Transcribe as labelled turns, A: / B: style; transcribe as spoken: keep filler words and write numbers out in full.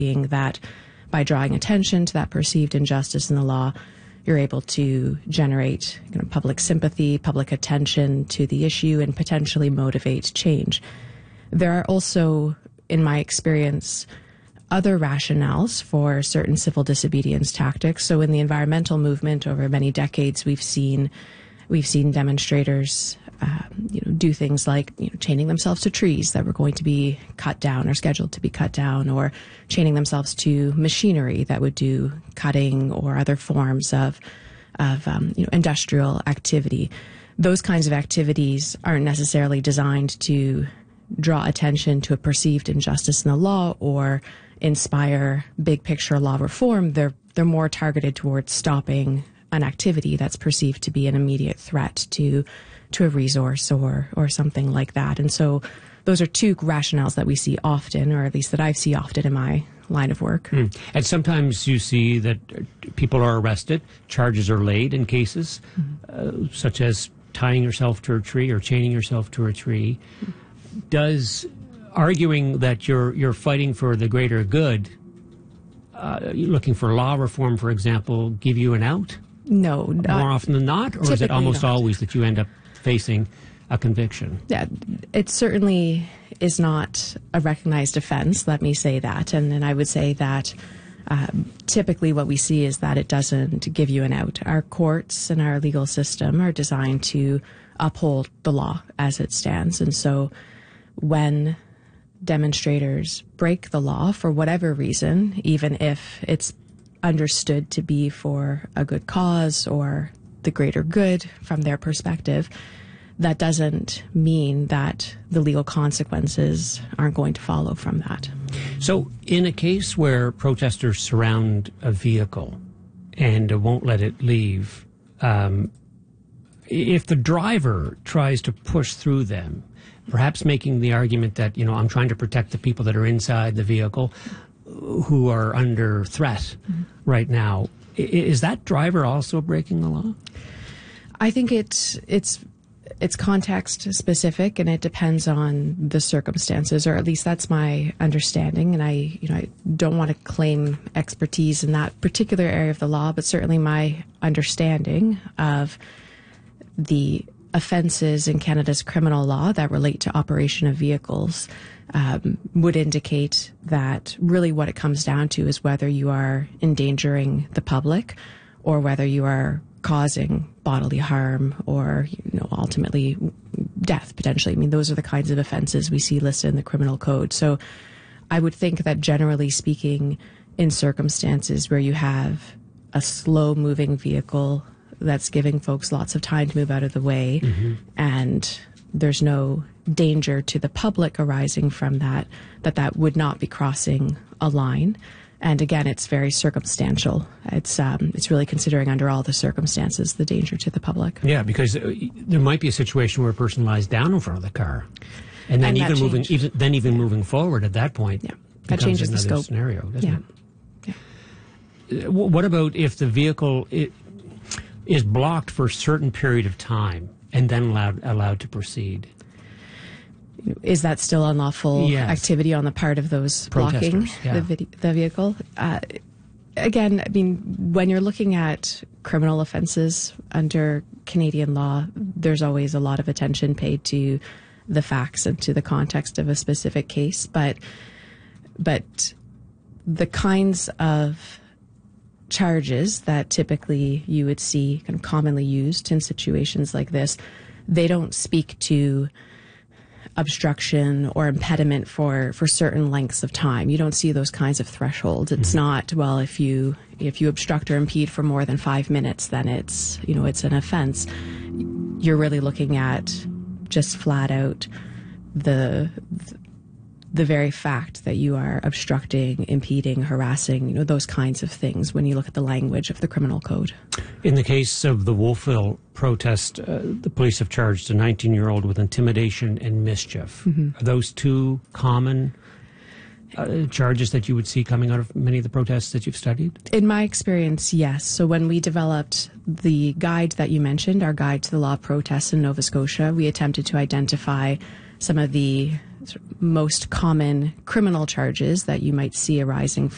A: being that by drawing attention to that perceived injustice in the law, you're able to generate you know, public sympathy, public attention to the issue, and potentially motivate change. There are also, in my experience, other rationales for certain civil disobedience tactics. So in the environmental movement over many decades, we've seen we've seen demonstrators uh, you know, do things like you know, chaining themselves to trees that were going to be cut down or scheduled to be cut down, or chaining themselves to machinery that would do cutting or other forms of of um, you know, industrial activity. Those kinds of activities aren't necessarily designed to draw attention to a perceived injustice in the law or inspire big picture law reform. They're they're more targeted towards stopping an activity that's perceived to be an immediate threat to to a resource or or something like that. And so those are two rationales that we see often, or at least that I see often in my line of work.
B: Mm. And sometimes you see that people are arrested, charges are laid in cases mm-hmm. uh, such as tying yourself to a tree or chaining yourself to a tree. Mm-hmm. Does arguing that you're you're fighting for the greater good, uh, looking for law reform, for example, give you an out?
A: No.
B: More often than not? Or is it almost
A: not.
B: always that you end up facing a conviction?
A: Yeah, it certainly is not a recognized offense, let me say that. And then I would say that um, typically what we see is that it doesn't give you an out. Our courts and our legal system are designed to uphold the law as it stands. And so when demonstrators break the law for whatever reason, even if it's understood to be for a good cause or the greater good from their perspective, that doesn't mean that the legal consequences aren't going to follow from that.
B: So in a case where protesters surround a vehicle and won't let it leave, um, if the driver tries to push through them, perhaps making the argument that, you know, I'm trying to protect the people that are inside the vehicle who are under threat mm-hmm. right now, is that driver also breaking the law?
A: I think it's it's it's context specific, and it depends on the circumstances, or at least that's my understanding. And I, you know, I don't want to claim expertise in that particular area of the law, but certainly my understanding of the offenses in Canada's criminal law that relate to operation of vehicles um, would indicate that really what it comes down to is whether you are endangering the public or whether you are causing bodily harm or, you know, ultimately death potentially. I mean, those are the kinds of offenses we see listed in the criminal code. So I would think that generally speaking, in circumstances where you have a slow moving vehicle that's giving folks lots of time to move out of the way, mm-hmm. and there's no danger to the public arising from that, that that would not be crossing a line. And again, it's very circumstantial. It's um, it's really considering under all the circumstances the danger to the public.
B: Yeah, because uh, there might be a situation where a person lies down in front of the car, and then
A: and
B: even moving,
A: change.
B: even, then even yeah. moving forward at that point,
A: yeah, that changes the scope.
B: Scenario, doesn't
A: yeah.
B: it?
A: Yeah.
B: What about if the vehicle it, is blocked for a certain period of time and then allowed allowed to proceed?
A: Is that still unlawful
B: yes.
A: activity on the part of those blocking
B: yeah.
A: the, vid- the vehicle? Uh, again, I mean, when you're looking at criminal offenses under Canadian law, there's always a lot of attention paid to the facts and to the context of a specific case. But, but the kinds of charges that typically you would see kind of commonly used in situations like this, they don't speak to obstruction or impediment for, for certain lengths of time. You don't see those kinds of thresholds. It's mm-hmm. not, well, if you if you obstruct or impede for more than five minutes, then it's, you know, it's an offense. You're really looking at just flat out the the very fact that you are obstructing, impeding, harassing, you know, those kinds of things when you look at the language of the criminal code.
B: In the case of the Wolfville protest, uh, the police have charged a nineteen-year-old with intimidation and mischief. Mm-hmm. Are those two common uh, charges that you would see coming out of many of the protests that you've studied? In
A: my experience, yes. So when we developed the guide that you mentioned, our guide to the law of protests in Nova Scotia, we attempted to identify some of the most common criminal charges that you might see arising